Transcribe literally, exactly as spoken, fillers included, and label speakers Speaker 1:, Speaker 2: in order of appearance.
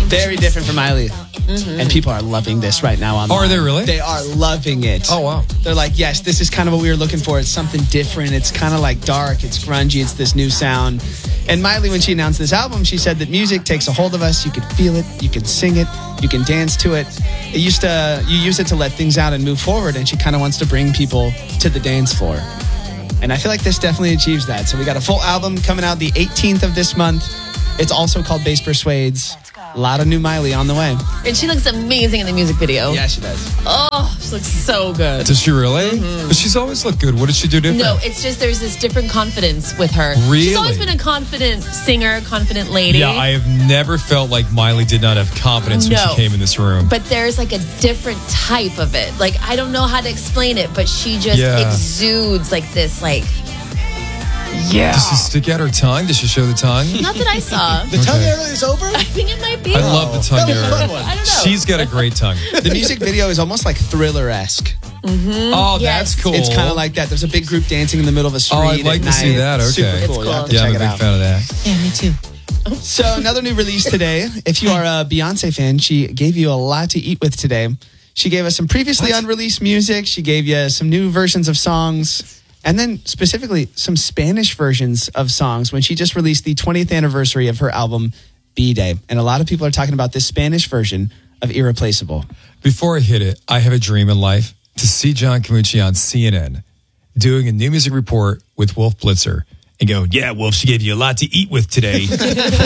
Speaker 1: Very different from Miley. Mm-hmm. And people are loving this right now online.
Speaker 2: Oh, are they really?
Speaker 1: They are loving it.
Speaker 2: Oh, wow.
Speaker 1: They're like, yes, this is kind of what we were looking for. It's something different. It's kind of like dark. It's grungy. It's this new sound. And Miley, when she announced this album, she said that music takes a hold of us. You can feel it. You can sing it. You can dance to it. It used to, you use it to let things out and move forward. And she kind of wants to bring people to the dance floor. And I feel like this definitely achieves that. So we got a full album coming out the eighteenth of this month. It's also called Bass Persuades. A lot of new Miley on the way.
Speaker 3: And she looks amazing in the music video.
Speaker 1: Yeah, she does.
Speaker 3: Oh, she looks so good.
Speaker 2: Does she really?
Speaker 3: Mm-hmm.
Speaker 2: But she's always looked good. What did she do different?
Speaker 3: No, it's just there's this different confidence with her.
Speaker 2: Really?
Speaker 3: She's always been a confident singer, confident lady.
Speaker 2: Yeah, I have never felt like Miley did not have confidence
Speaker 3: No.
Speaker 2: when she came in this room.
Speaker 3: But there's like a different type of it. Like, I don't know how to explain it, but she just
Speaker 2: Yeah.
Speaker 3: exudes like this, like, yeah.
Speaker 2: Does she stick out her tongue? Does she show the tongue?
Speaker 3: Not that I saw.
Speaker 1: The tongue area is over?
Speaker 3: I think it might be.
Speaker 2: I love the tongue
Speaker 1: That was a fun
Speaker 2: area.
Speaker 1: one.
Speaker 3: I don't know.
Speaker 2: She's got a great tongue.
Speaker 1: The music video is almost like Thriller-esque.
Speaker 2: Oh,
Speaker 3: Yes.
Speaker 2: that's cool.
Speaker 1: It's kind of like that. There's a big group dancing in the middle of a street.
Speaker 2: Oh, I'd like
Speaker 1: at
Speaker 2: to see
Speaker 1: night.
Speaker 2: that. Okay.
Speaker 1: Super
Speaker 3: It's
Speaker 1: cool. You have
Speaker 3: cool.
Speaker 1: to
Speaker 2: Yeah, I'm
Speaker 1: check
Speaker 2: a
Speaker 1: it
Speaker 2: big
Speaker 1: out.
Speaker 2: fan of that.
Speaker 3: Yeah, me too.
Speaker 1: So another new release today. If you are a Beyonce fan, she gave you a lot to eat with today. She gave us some previously unreleased music. She gave you some new versions of songs. And then specifically some Spanish versions of songs when she just released the twentieth anniversary of her album, B-Day. And a lot of people are talking about this Spanish version of Irreplaceable.
Speaker 2: Before I hit it, I have a dream in life to see John Camucci on C N N doing a new music report with Wolf Blitzer and go, yeah, Wolf, she gave you a lot to eat with today.